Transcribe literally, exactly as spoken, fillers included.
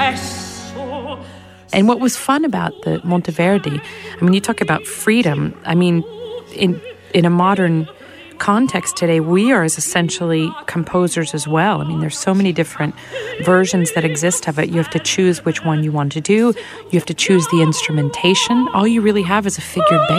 And what was fun about the Monteverdi, I mean, you talk about freedom. I mean, in in a modern context today, we are as essentially composers as well. I mean, there's so many different versions that exist of it. You have to choose which one you want to do. You have to choose the instrumentation. All you really have is a figured bass.